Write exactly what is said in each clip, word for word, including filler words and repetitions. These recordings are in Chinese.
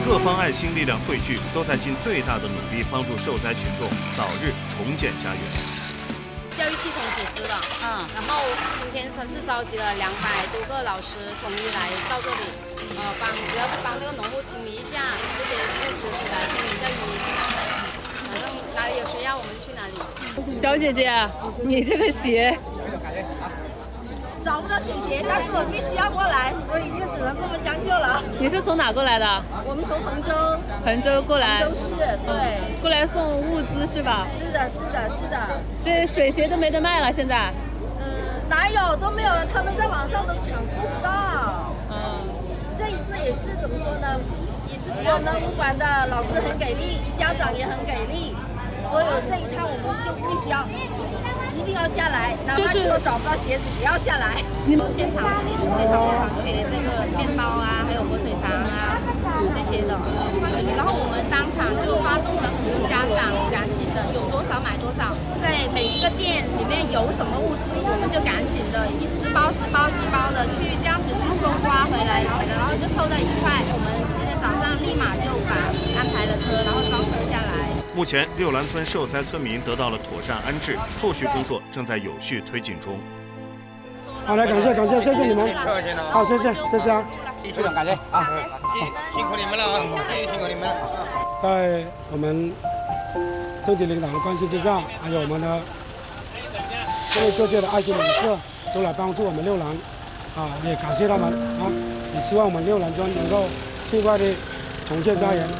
各方爱心力量汇聚，都在尽最大的努力帮助受灾群众早日重建家园。 教育系统组织的，嗯，然后今天是是召集了两百多个老师统一来到这里，呃，帮主要是帮这个农户清理一下这些物资出来，清理一下淤泥出来。反正哪里有需要我们就去哪里。 小姐姐，你这个鞋。 找不到水鞋，但是我必须要过来，所以就只能这么将就了。 你是从哪过来的？ 我们从衡州， 衡州过来。 衡州市，对。 过来送物资是吧？ 是的，是的，是的。 所以水鞋都没得卖了，现在？ 嗯，哪有都没有了，他们在网上都抢不到。嗯。这一次也是怎么说呢？也是我们武馆的老师很给力，家长也很给力，所以这一趟我们就必须要。一定要下来，哪怕以后找不到鞋子也要下来。 你们现场肯定是非常非常缺这个面包啊，还有火腿肠啊这些的。然后我们当场就发动了很多家长，赶紧的有多少买多少，在每一个店里面有什么物资，我们就赶紧的一十包十包几包的去这样子去搜刮回来，然后然后就凑在一块。我们今天早上立马就把安排了车，然后装车下来。 目前，六兰村受灾村民得到了妥善安置，后续工作正在有序推进中。 好，来感谢感谢，谢谢你们，好，谢谢谢谢啊， 非常感谢啊，辛苦你们了啊，辛苦你们。 在我们身体领导的关心之下，还有我们的各位各界的爱心人士都来帮助我们六兰，啊，也感谢他们啊，也希望我们六兰村能够尽快的重建家园。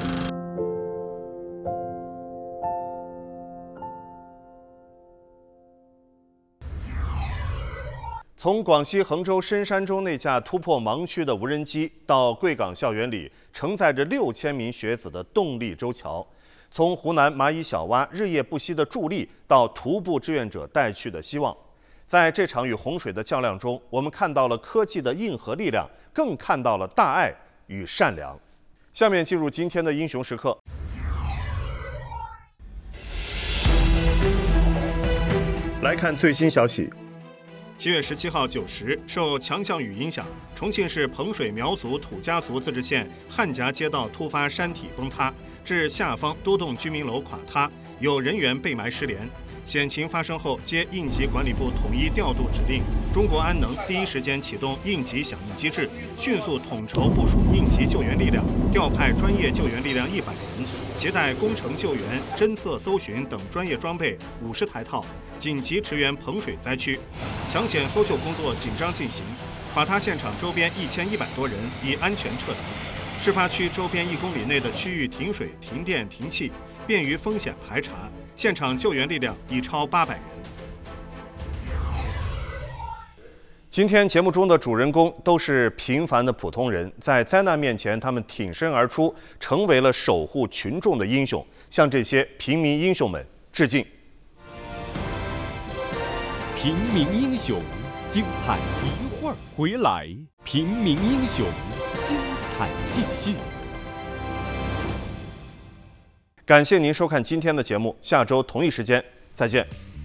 从广西衡州深山中那架突破盲区的无人机，到贵港校园里承载着六千名学子的动力舟桥；从湖南蚂蚁小蛙日夜不息的助力，到徒步志愿者带去的希望。在这场与洪水的较量中，我们看到了科技的硬核力量，更看到了大爱与善良。下面进入今天的英雄时刻。来看最新消息。七月十七号九时，受强降雨影响，重庆市彭水苗族土家族自治县汉夹街道突发山体崩塌，致下方多栋居民楼垮塌，有人员被埋失联。险情发生后，接应急管理部统一调度指令，中国安能第一时间启动应急响应机制，迅速统筹部署应急救援力量，调派专业救援力量一百人，携带工程救援、侦测搜寻等专业装备五十台套，紧急驰援彭水灾区。抢险搜救工作紧张进行，垮塌现场周边一千一百多人已安全撤离。事发区周边一公里内的区域停水、停电、停气，便于风险排查。现场救援力量已超八百人。今天节目中的主人公都是平凡的普通人，在灾难面前，他们挺身而出，成为了守护群众的英雄。向这些平民英雄们致敬。 平民英雄，精彩一会儿回来。平民英雄，精彩继续。 感谢您收看今天的节目，下周同一时间再见。